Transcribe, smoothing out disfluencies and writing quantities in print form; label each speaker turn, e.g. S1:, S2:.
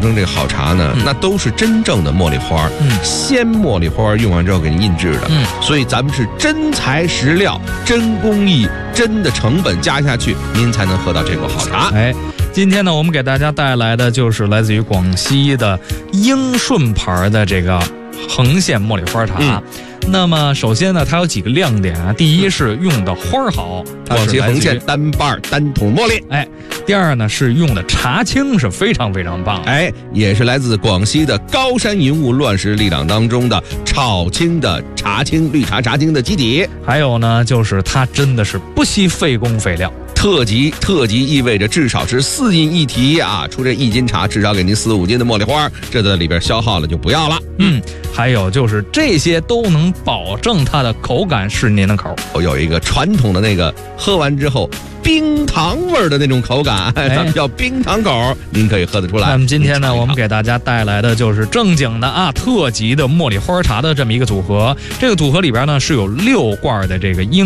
S1: 证这个好茶呢，那都是真正的茉莉花，鲜茉莉花用完之后给您印制的，所以咱们是真材实料、真工艺、真的成本加下去，您才能喝到这口好茶。
S2: 今天呢，我们给大家带来的就是来自于广西的英顺牌的这个横线茉莉花茶。那么首先呢，它有几个亮点啊。第一是用的花好，
S1: 广西横线单瓣单筒茉莉。
S2: 第二呢是用的茶青是非常非常棒。
S1: 也是来自广西的高山云雾乱石砾档当中的炒青的茶青绿茶茶青的基底。
S2: 还有呢，就是它真的是不惜费工费料。
S1: 特级意味着至少是4斤一提啊，出这1斤茶至少给您4、5斤的茉莉花，这在里边消耗了就不要了。
S2: 还有就是这些都能保证它的口感是您的口。
S1: 有一个传统的那个喝完之后冰糖味的那种口感，咱们叫冰糖口，您可以喝得出来。
S2: 那么今天呢，我们给大家带来的就是正经的特级的茉莉花茶的这么一个组合。这个组合里边呢是有6罐的这个英